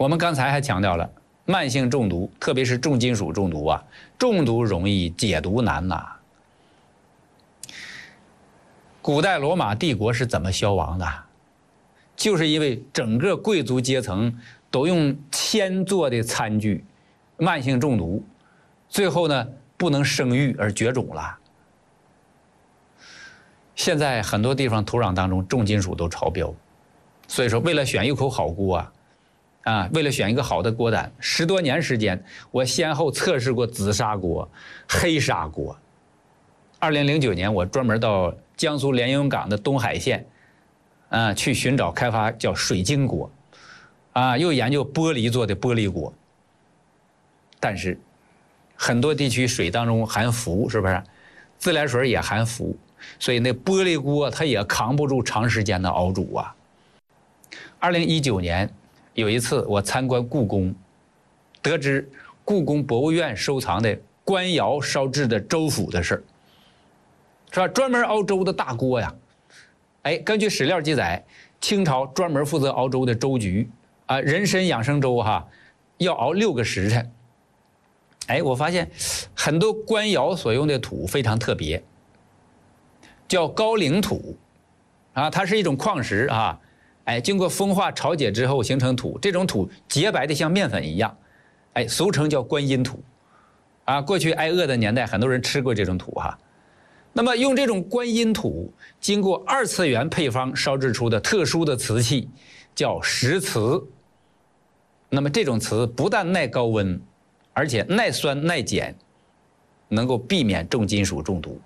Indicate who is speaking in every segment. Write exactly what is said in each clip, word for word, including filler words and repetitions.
Speaker 1: 我们刚才还强调了，慢性中毒，特别是重金属中毒啊，中毒容易，解毒难呐、啊。古代罗马帝国是怎么消亡的？就是因为整个贵族阶层都用铅做的餐具，慢性中毒，最后呢不能生育而绝种了。现在很多地方土壤当中重金属都超标，所以说为了选一口好锅啊，啊，为了选一个好的锅胆，十多年时间，我先后测试过紫砂锅、黑砂锅。二零零九年，我专门到江苏连云港的东海县，啊，去寻找开发叫水晶锅，啊，又研究玻璃做的玻璃锅。但是，很多地区水当中含氟，是不是？自来水也含氟，所以那玻璃锅它也扛不住长时间的熬煮啊。二零一九年。有一次我参观故宫，得知故宫博物院收藏的官窑烧制的粥釜的事儿，是吧？专门熬粥的大锅呀，哎，根据史料记载，清朝专门负责熬粥的粥局啊，人参养生粥哈，要熬六个时辰。哎，我发现很多官窑所用的土非常特别，叫高岭土，啊，它是一种矿石啊。哎，经过风化潮解之后形成土，这种土洁白的像面粉一样，哎，俗称叫观音土，啊，过去挨饿的年代，很多人吃过这种土哈。那么用这种观音土，经过二次元配方烧制出的特殊的瓷器，叫石瓷。那么这种瓷不但耐高温，而且耐酸耐碱，能够避免重金属中毒。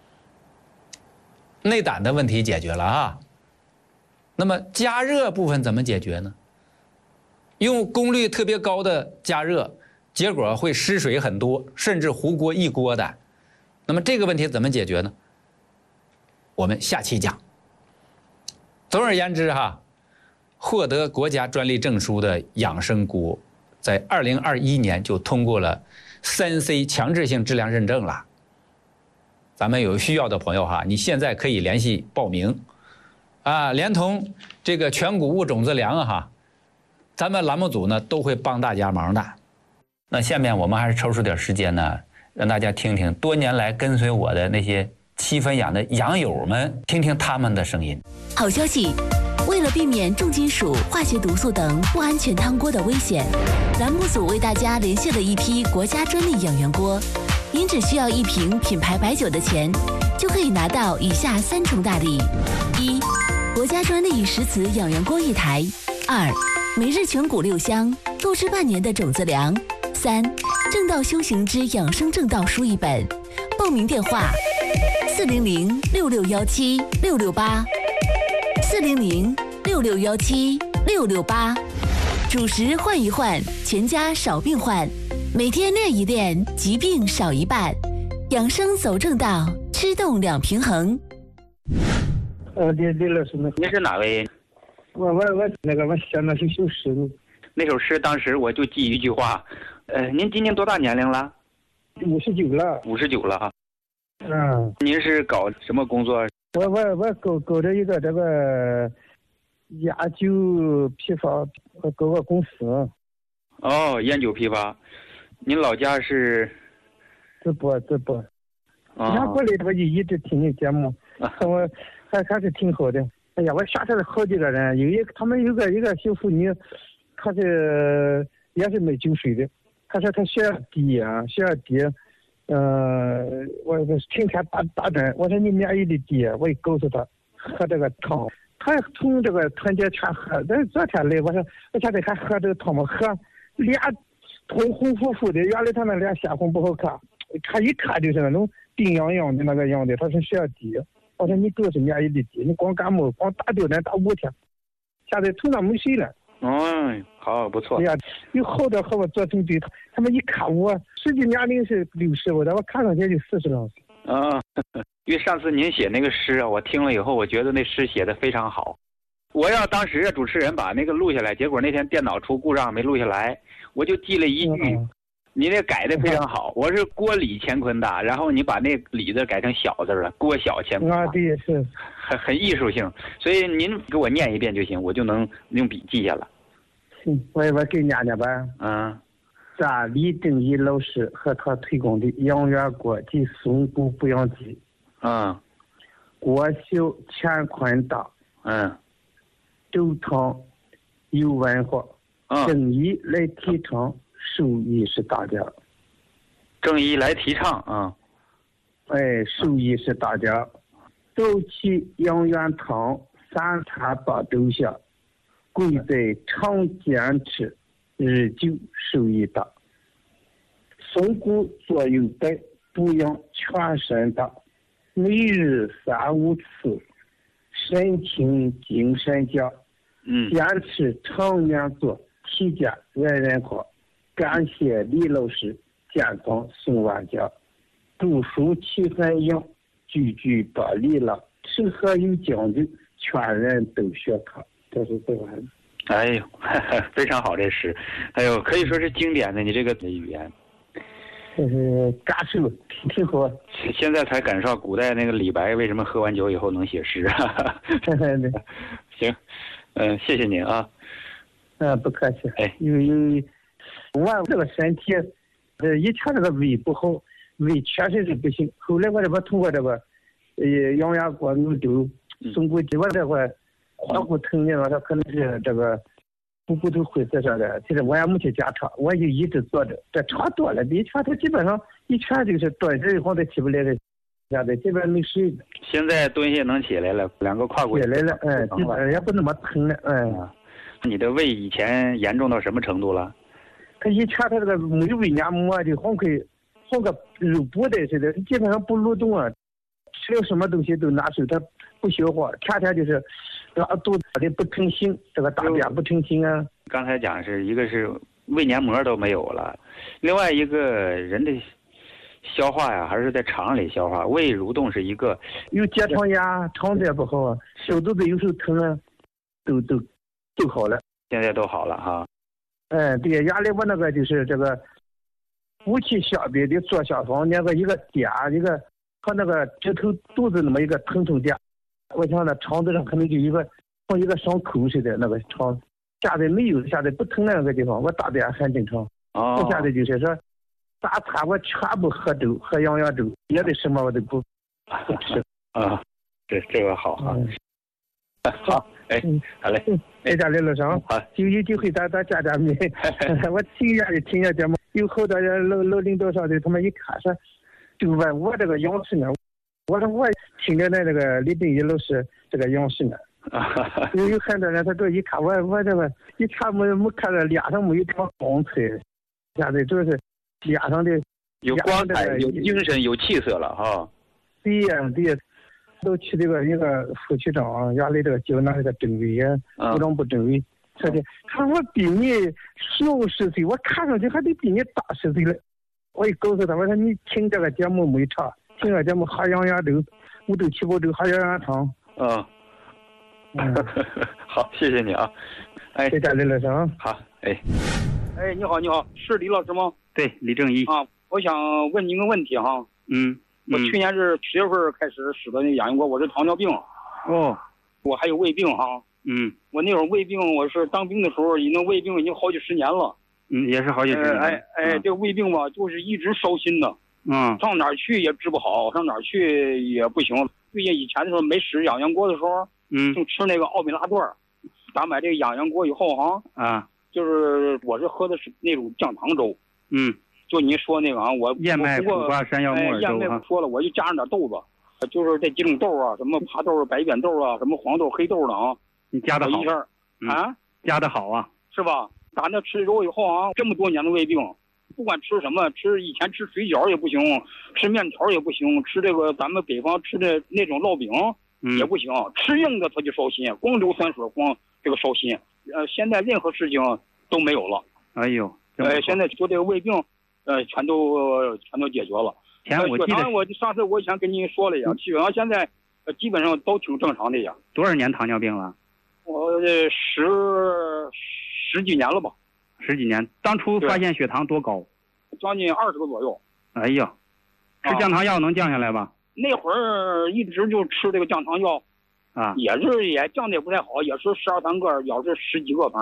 Speaker 1: 内胆的问题解决了啊。那么加热部分怎么解决呢？用功率特别高的加热，结果会失水很多，甚至糊锅一锅的。那么这个问题怎么解决呢？我们下期讲。总而言之哈，获得国家专利证书的养生锅，在二零二一年就通过了三 C 强制性质量认证了。咱们有需要的朋友哈，你现在可以联系报名。啊，连同这个全谷物种子粮哈，咱们栏目组呢都会帮大家忙的。那下面我们还是抽出点时间呢，让大家听听多年来跟随我的那些七分养的养友们，听听他们的声音。
Speaker 2: 好消息，为了避免重金属、化学毒素等不安全汤锅的危险，栏目组为大家联系了一批国家专利养元锅，您只需要一瓶品牌白酒的钱，就可以拿到以下三重大礼：一、国家专利石瓷养元锅一台；二、每日全谷六香，购置半年的种子粮；三、正道修行之养生正道书一本。报名电话：四零零六六幺七六六八，四零零六六幺七六六八。主食换一换，全家少病患。每天练一练，疾病少一半。养生走正道，吃动两平衡。
Speaker 3: 呃，李李老师呢？
Speaker 4: 您是哪位？
Speaker 3: 我我我那个我写那首首诗呢。
Speaker 4: 那首诗当时我就记一句话，呃，您今年多大年龄了？
Speaker 3: 五十九了。
Speaker 4: 五十九了哈。
Speaker 3: 嗯。
Speaker 4: 您是搞什么工作？
Speaker 3: 我我我搞搞着一个这个烟酒批发，我搞个公司。
Speaker 4: 哦，烟酒批发。您老家是？
Speaker 3: 直播直播。
Speaker 4: 哦。
Speaker 3: 然后过来我就一直听你节目，我还还是挺好的。哎呀，我下车了好几个人，有一他们有个一个小妇女，她是也是卖酒水的，她说她血压低啊，血压低，呃，我我天天打打针，我说你免疫力低，我也告诉她喝这个汤，她从这个团结泉喝，但昨天来我说我现在还喝这个汤吗？喝脸红红乎乎的，原来他那脸鲜红不好看，看一看就是那种病殃殃的那个样的，他说血压低。我说你主要是免疫力低，你光感冒光打吊针打五天，现在头上没水了。
Speaker 4: 嗯，好，不错。
Speaker 3: 哎呀，有好多和我做成对，他们一看我实际年龄是六十，我我看上去就四十两岁。
Speaker 4: 啊，因为上次您写那个诗啊，我听了以后，我觉得那诗写的非常好。我要当时主持人把那个录下来，结果那天电脑出故障没录下来，我就记了一句。嗯，你那改的非常好，我是郭李乾坤的，然后你把那李字改成小字了，郭小乾坤
Speaker 3: 啊，对，是
Speaker 4: 很很艺术性，所以您给我念一遍就行，我就能用笔记下了。
Speaker 3: 行，我我给念念吧。
Speaker 4: 嗯。
Speaker 3: 咱李正一老师和他推广的养元锅及松骨补养鸡。
Speaker 4: 嗯。
Speaker 3: 锅小乾坤大。
Speaker 4: 嗯。
Speaker 3: 周汤有文化。
Speaker 4: 嗯。
Speaker 3: 正义来提倡，受益是大家。
Speaker 4: 正义来提倡啊。
Speaker 3: 哎，受益是大家。早起养元汤，三餐八粥下，贵在常坚持，日久受益大。松骨做有白，补养全身大，每日三五次，神清精神佳。
Speaker 4: 嗯。
Speaker 3: 坚持常年做，体健人人好。感谢李老师，健康送万家。读书气很养，句句把理了。吃喝有讲究，全人都学他。这是这玩意。
Speaker 4: 哎呦，呵呵非常好这诗，哎呦，可以说是经典的你这个语言。
Speaker 3: 呃，感受挺挺好。
Speaker 4: 现在才感受到古代那个李白为什么喝完酒以后能写诗。行，嗯、呃，谢谢您啊。
Speaker 3: 嗯、呃，不客气。
Speaker 4: 哎，
Speaker 3: 有有，我这个身体，呃，以前这个胃不好，胃确实是不行。后来我这个通过这个，呃，养元锅、牛粥、松骨鸡，我这块髋骨疼的，它可能是这个股骨头灰色上的。其实我也没去检查，我就一直坐着。这差多了，比以前它基本上以前就是蹲着以后都起不来的，现在基本没事。
Speaker 4: 现在蹲下能起来了，两个胯骨
Speaker 3: 起来了，嗯，基本上也不那么疼了，嗯。
Speaker 4: 啊，你的胃以前严重到什么程度了？
Speaker 3: 他以前他这个没有胃黏膜，就好跟好个肉布袋似的，基本上不蠕动啊，吃了什么东西都难受，他不消化，天天就是拉肚子的不成形，这个大便不成形啊。
Speaker 4: 刚才讲是一个是胃黏膜都没有了，另外一个人的消化呀，还是在肠里消化，胃蠕动是一个。
Speaker 3: 有结肠炎，肠子也不好啊，小肚子有时候疼啊，都都都好了。
Speaker 4: 现在都好了哈。
Speaker 3: 嗯，对，原来我那个就是这个夫妻相比的左下方那个一个点，一个和那个指头肚子那么一个疼痛点，我想那肠子上可能就一个像一个伤口似的那个肠，现在没有，现在不疼那个地方，我大便很正常。
Speaker 4: 哦。
Speaker 3: 我现在就是说，大餐我全部喝粥，喝养元粥，别的什么我都不不吃。
Speaker 4: 啊，这这个好哈。嗯、好，哎，好嘞。
Speaker 3: 在家里路上，
Speaker 4: 好，
Speaker 3: 就有机会咱咱见见面。我挺愿意听下节目，有好多人老老领导上的，他们一看说，就问我这个样式呢，我说我听着那这个李正一老师这个样式呢，有有很多人他这一看我我这个一看没没看着脸上没有什么光彩，现在主要是脸上的
Speaker 4: 有光彩、有精神、有气色了哈。
Speaker 3: 对呀对呀。都去这个一个副区长，原来这个交那这个政委呀，部长部政委说的，他说我比你小十岁，我看上去还得比你大十岁了。我一告诉他，我说你听这个节目没差，听这个节目喝养元粥，五粥七宝粥喝养元汤。
Speaker 4: 嗯，嗯好，谢谢你啊。哎，
Speaker 3: 谢谢李老师啊。
Speaker 4: 好，哎，
Speaker 5: 哎，你好，你好，是李老师吗？
Speaker 4: 对，李正一
Speaker 5: 啊，我想问您个问题哈。
Speaker 4: 嗯。
Speaker 5: 我去年是七月份开始使的那个养元锅，我是糖尿病。
Speaker 4: 哦。
Speaker 5: 我还有胃病哈。
Speaker 4: 嗯。
Speaker 5: 我那会儿胃病，我是当兵的时候，那胃病已经好几十年了。
Speaker 4: 嗯，也是好几十年。
Speaker 5: 哎哎，哎这个胃病吧，就是一直烧心的。
Speaker 4: 嗯。
Speaker 5: 上哪儿去也治不好，上哪儿去也不行。最近以前的时候没使养元锅的时候，
Speaker 4: 嗯，
Speaker 5: 就吃那个奥美拉段。打买这个养元锅以后哈，
Speaker 4: 啊，
Speaker 5: 就是我是喝的是那种降糖粥。
Speaker 4: 嗯。
Speaker 5: 就您说那个啊，我
Speaker 4: 燕麦苦瓜山药木耳粥、
Speaker 5: 哎、燕麦说了，我就加上点豆子，就是这几种豆啊，什么爬豆、白扁豆啊，什么黄豆、黑豆的啊，
Speaker 4: 你加的好
Speaker 5: 一下、
Speaker 4: 嗯、
Speaker 5: 啊，
Speaker 4: 加的好啊，
Speaker 5: 是吧？打那吃粥以后啊，这么多年的胃病，不管吃什么，吃以前吃水饺也不行，吃面条也不行，吃这个咱们北方吃的那种烙饼也不行，嗯、吃硬的它就烧心，光硫酸水光这个烧心。呃，现在任何事情都没有了。
Speaker 4: 哎呦，
Speaker 5: 呃，现在就这个胃病。呃，全都、呃、全都解决了。
Speaker 4: 前我记得
Speaker 5: 我上次我以前跟您说了呀，血糖现在呃基本上都挺正常的呀。
Speaker 4: 多少年糖尿病了？
Speaker 5: 我十十几年了吧。
Speaker 4: 十几年，当初发现血糖多高？
Speaker 5: 将近二十个左右。
Speaker 4: 哎呀，吃降糖药能降下来吧？
Speaker 5: 啊、那会儿一直就吃这个降糖药，
Speaker 4: 啊，
Speaker 5: 也是也降的也不太好，也是十二三个，也是十几个，反正。